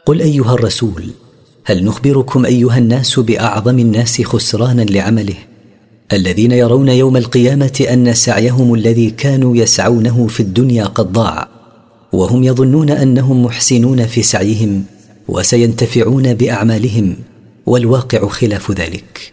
قل أيها الرسول: هل نخبركم أيها الناس بأعظم الناس خسرانا لعمله؟ الذين يرون يوم القيامة أن سعيهم الذي كانوا يسعونه في الدنيا قد ضاع، وهم يظنون أنهم محسنون في سعيهم وسينتفعون بأعمالهم، والواقع خلاف ذلك.